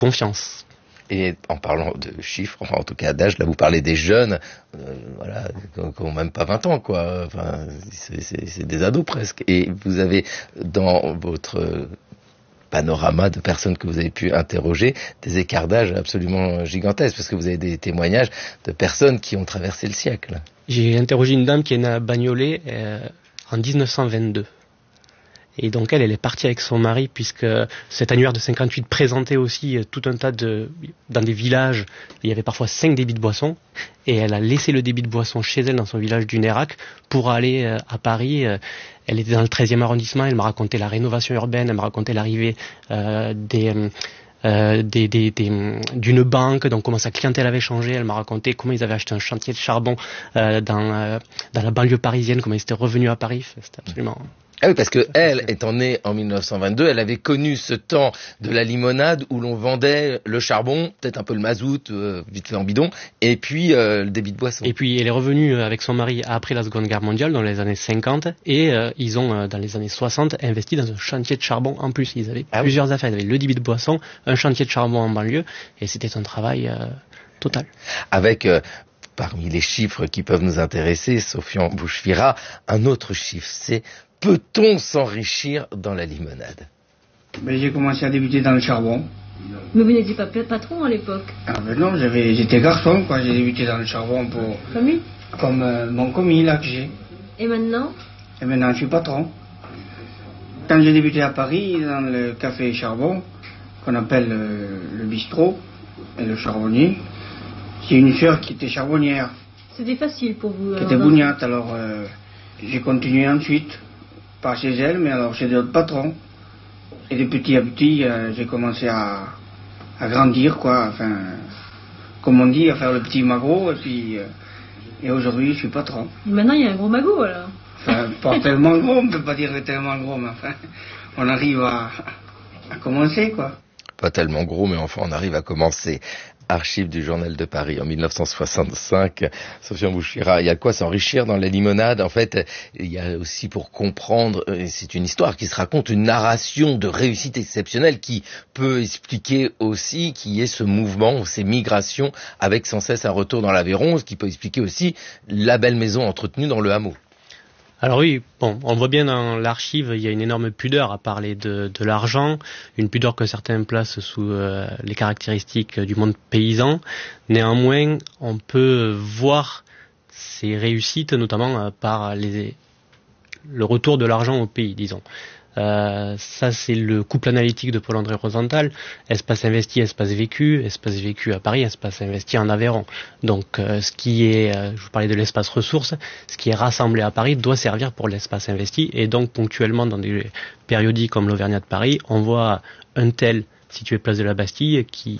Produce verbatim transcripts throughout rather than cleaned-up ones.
confiance. Et en parlant de chiffres, enfin en tout cas d'âge, là vous parlez des jeunes, euh, voilà, qui n'ont même pas vingt ans, quoi. Enfin, c'est, c'est, c'est des ados presque. Et vous avez dans votre panorama de personnes que vous avez pu interroger des écarts d'âge absolument gigantesques, parce que vous avez des témoignages de personnes qui ont traversé le siècle. J'ai interrogé une dame qui est née à Bagnolet euh, en dix-neuf cent vingt-deux. Et donc elle, elle est partie avec son mari, puisque cet annuaire de cinquante-huit présentait aussi tout un tas de... Dans des villages, il y avait parfois cinq débits de boissons, et elle a laissé le débit de boissons chez elle, dans son village du Nérac, pour aller euh, à Paris. Elle était dans le treizième arrondissement, elle m'a raconté la rénovation urbaine, elle m'a raconté l'arrivée euh, des... Euh, des, des, des, d'une banque, donc comment sa clientèle avait changé. Elle m'a raconté comment ils avaient acheté un chantier de charbon euh, dans, euh, dans la banlieue parisienne, comment ils étaient revenus à Paris. C'était absolument... Ah oui, parce que elle, étant née en dix-neuf cent vingt-deux, elle avait connu ce temps de la limonade où l'on vendait le charbon, peut-être un peu le mazout, euh, vite fait en bidon, et puis euh, le débit de boisson. Et puis elle est revenue avec son mari après la Seconde Guerre mondiale, dans les années cinquante, et euh, ils ont, euh, dans les années soixante, investi dans un chantier de charbon en plus. Ils avaient ah plusieurs oui. affaires, ils avaient le débit de boisson, un chantier de charbon en banlieue, et c'était un travail euh, total. Avec... Euh, Parmi les chiffres qui peuvent nous intéresser, Sofian Bouchfira, un autre chiffre, c'est peut-on s'enrichir dans la limonade? Ben, j'ai commencé à débuter dans le charbon. Mais vous n'étiez pas patron à l'époque? Ah ben non, j'avais, j'étais garçon quand j'ai débuté dans le charbon pour... Commis? Comme euh, mon commis là que j'ai. Et maintenant? Et maintenant je suis patron. Quand j'ai débuté à Paris, dans le café charbon, qu'on appelle euh, le bistrot, et le charbonnier, j'ai une sœur qui était charbonnière. C'était facile pour vous? Qui était bougnate, alors euh, j'ai continué ensuite, pas chez elle, mais alors chez d'autres patrons. Et de petit à petit, euh, j'ai commencé à, à grandir, quoi, enfin, comme on dit, à faire le petit magot, et puis, euh, et aujourd'hui, je suis patron. Et maintenant, il y a un gros magot, alors? Enfin, pas tellement gros, on ne peut pas dire tellement gros, mais enfin, on arrive à, à commencer, quoi. Pas tellement gros, mais enfin, on arrive à commencer. Archives du Journal de Paris en dix-neuf cent soixante-cinq. Sofian Bouchfira, il y a de quoi s'enrichir dans la limonade. En fait, il y a aussi pour comprendre, c'est une histoire qui se raconte, une narration de réussite exceptionnelle qui peut expliquer aussi qui est ce mouvement, ces migrations avec sans cesse un retour dans l'Aveyron, ce qui peut expliquer aussi la belle maison entretenue dans le hameau. Alors oui, bon, on voit bien dans l'archive, il y a une énorme pudeur à parler de, de l'argent, une pudeur que certains placent sous euh, les caractéristiques du monde paysan. Néanmoins, on peut voir ces réussites, notamment euh, par les, le retour de l'argent au pays, disons. Euh, ça c'est le couple analytique de Paul-André Rosenthal, espace investi, espace vécu, espace vécu à Paris, espace investi en Aveyron. Donc euh, ce qui est, euh, je vous parlais de l'espace ressources, ce qui est rassemblé à Paris doit servir pour l'espace investi, et donc ponctuellement dans des périodiques comme l'Auvergnat de Paris, on voit un tel situé place de la Bastille qui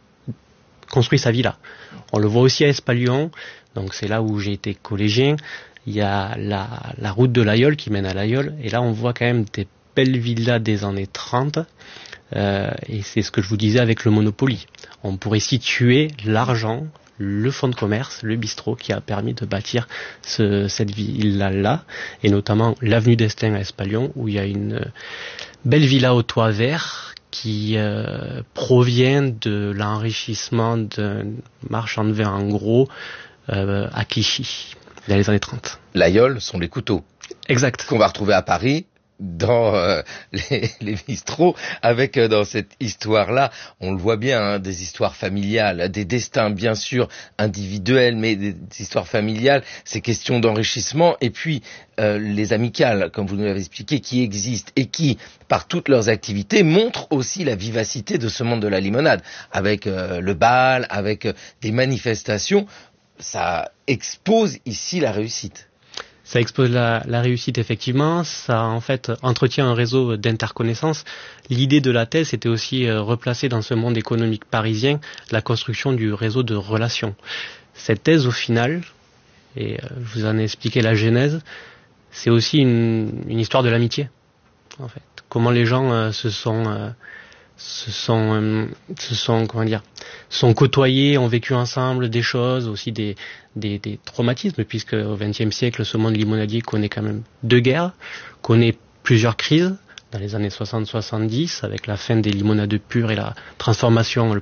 construit sa villa. On le voit aussi à Espalion, donc c'est là où j'ai été collégien. Il y a la, la route de l'Aïeul qui mène à l'Aïeul, et là on voit quand même des belle villa des années trente, euh, et c'est ce que je vous disais avec le Monopoly. On pourrait situer l'argent, le fonds de commerce, le bistrot qui a permis de bâtir ce, cette villa-là, et notamment l'avenue d'Estaing à Espalion, où il y a une belle villa au toit vert qui euh, provient de l'enrichissement d'un marchand de vin en gros euh, à Clichy, dans les années trente. L'Aïeul sont les couteaux. Exact. Qu'on va retrouver à Paris, dans euh, les, les bistrots, avec euh, dans cette histoire-là, on le voit bien, hein, des histoires familiales, des destins bien sûr individuels, mais des, des histoires familiales, ces questions d'enrichissement, et puis euh, les amicales, comme vous nous l'avez expliqué, qui existent et qui, par toutes leurs activités, montrent aussi la vivacité de ce monde de la limonade, avec euh, le bal, avec euh, des manifestations. Ça expose ici la réussite. Ça expose la, la réussite, effectivement. Ça, en fait, entretient un réseau d'interconnaissances. L'idée de la thèse, c'était aussi euh, replacer dans ce monde économique parisien la construction du réseau de relations. Cette thèse, au final, et euh, je vous en ai expliqué la genèse, c'est aussi une, une histoire de l'amitié, en fait. Comment les gens euh, se sont... Euh, se sont, euh, se sont, comment dire, sont côtoyés, ont vécu ensemble des choses, aussi des, des, des traumatismes, puisque au vingtième siècle, ce monde limonadier connaît quand même deux guerres, connaît plusieurs crises, dans les années soixante soixante-dix, avec la fin des limonades pures et la transformation, le